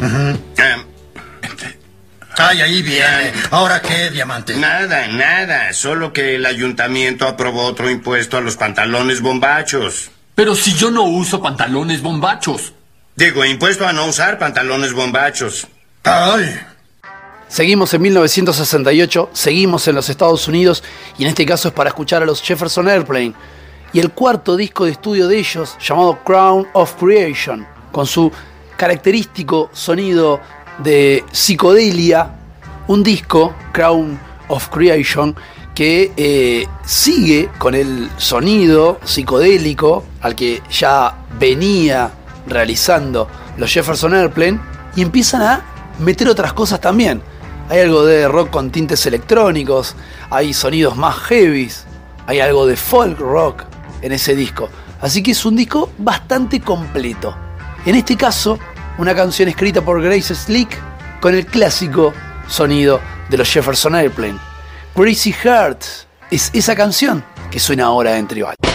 Ay, ahí viene. ¿Ahora qué, Diamante? Nada. Solo que el ayuntamiento aprobó otro impuesto a los pantalones bombachos. Pero si yo no uso pantalones bombachos. Digo, impuesto a no usar pantalones bombachos. Ay. Seguimos en 1968, seguimos en los Estados Unidos y en este caso es para escuchar a los Jefferson Airplane y el cuarto disco de estudio de ellos llamado Crown of Creation, con su característico sonido de psicodelia, un disco, Crown of Creation, que sigue con el sonido psicodélico al que ya venía realizando los Jefferson Airplane y empiezan a meter otras cosas también. Hay algo de rock con tintes electrónicos, hay sonidos más heavies, hay algo de folk rock en ese disco. Así que es un disco bastante completo. En este caso, una canción escrita por Grace Slick con el clásico sonido de los Jefferson Airplane. Crazy Heart es esa canción que suena ahora en Tribal.